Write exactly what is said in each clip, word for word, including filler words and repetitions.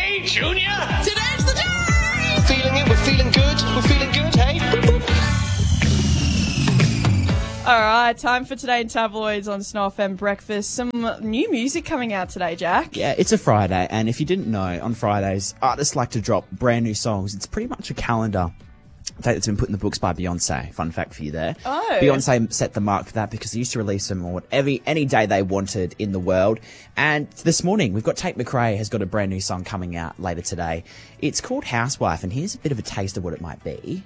Hey, Junior! Today's the day! Feeling it, we're feeling good, we're feeling good, hey? Boop, boop. All right, time for Today in Tabloids on Snow F M Breakfast. Some new music coming out today, Jack. Yeah, it's a Friday, and if you didn't know, on Fridays, artists like to drop brand new songs. It's pretty much a calendar that's been put in the books by Beyonce. Fun fact for you there. Oh. Beyonce set the mark for that because they used to release them on every any day they wanted in the world. And this morning, we've got Tate McRae has got a brand new song coming out later today. It's called Housewife, and here's a bit of a taste of what it might be.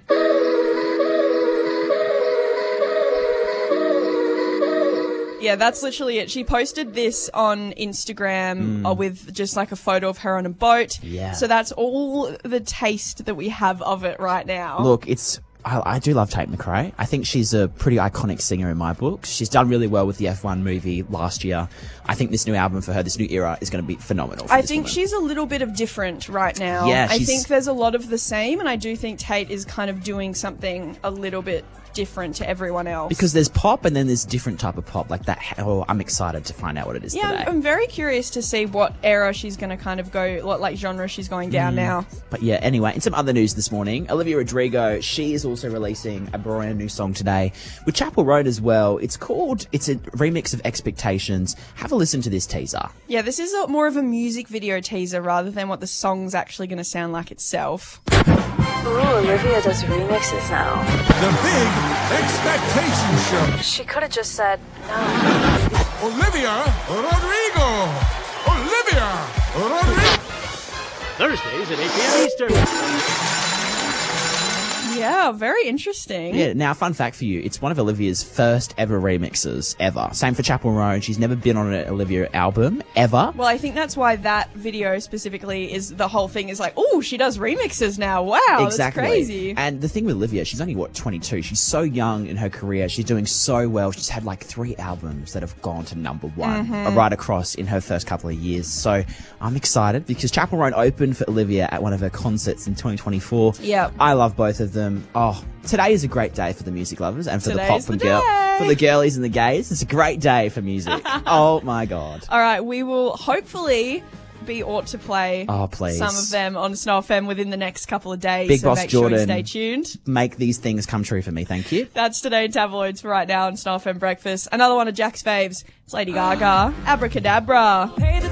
Yeah, that's literally it. She posted this on Instagram Mm. uh, with just like a photo of her on a boat. Yeah. So that's all the taste that we have of it right now. Look, it's I, I do love Tate McRae. I think she's a pretty iconic singer in my books. She's done really well with the F one movie last year. I think this new album for her, this new era, is going to be phenomenal. For I this think woman. she's a little bit of different right now. Yeah, I she's- think there's a lot of the same, and I do think Tate is kind of doing something a little bit different to everyone else. Because there's pop and then there's different type of pop like that. Oh, I'm excited to find out what it is yeah, today. I'm, I'm very curious to see what era she's going to kind of go, what like genre she's going down now. But yeah, anyway, in some other news this morning, Olivia Rodrigo, she is also releasing a brand new song today with Chapel Roan as well. It's called, it's a remix of Expectations. Have a listen to this teaser. Yeah, this is a, more of a music video teaser rather than what the song's actually going to sound like itself. Ooh, Olivia does remixes now. The Big Expectation Show. She could have just said no. Olivia Rodrigo. Olivia Rodrigo. Thursdays at eight p.m. Eastern. Yeah, very interesting. Yeah, now, fun fact for you, it's one of Olivia's first ever remixes, ever. Same for Chapel Roan. She's never been on an Olivia album, ever. Well, I think that's why that video specifically is the whole thing is like, oh, she does remixes now. Wow, Exactly. that's crazy. And the thing with Olivia, she's only, what, twenty-two. She's so young in her career. She's doing so well. She's had like three albums that have gone to number one uh, right across in her first couple of years. So I'm excited because Chapel Roan opened for Olivia at one of her concerts in twenty twenty-four. Yep. I love both of them. Oh, today is a great day for the music lovers and for Today's the pop and the girl, day. for the girlies and the gays. It's a great day for music. Oh my God. All right, we will hopefully be ought to play Oh, please. some of them on Snow F M within the next couple of days. Big so Boss make sure you Jordan. stay tuned. Make these things come true for me. Thank you. That's Today in Tabloids for right now on Snow F M Breakfast. Another one of Jack's faves. It's Lady Gaga. Abracadabra. Hey, the